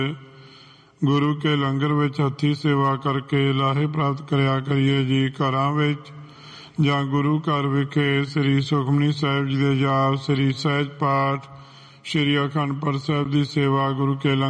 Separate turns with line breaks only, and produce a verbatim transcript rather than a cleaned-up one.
ਗੁਰੂ ਕੇ ਲੰਗਰ ਵਿੱਚ ਹੱਥੀਂ ਸੇਵਾ ਕਰਕੇ ਲਾਹੇ ਪ੍ਰਾਪਤ ਕਰਿਆ ਕਰੀਏ ਜੀ। ਘਰਾਂ ਵਿੱਚ ਜਾਂ ਗੁਰੂ ਘਰ ਵਿਖੇ ਸ੍ਰੀ ਸੁਖਮਨੀ ਸਾਹਿਬ ਜੀ ਦੇ ਜਾਪ, ਸ੍ਰੀ ਸਹਿਜ ਪਾਠ, ਸ੍ਰੀ ਅਖੰਡ ਪਾਠ ਸਾਹਿਬ ਦੀ ਸੇਵਾ, ਗੁਰੂ ਕੇ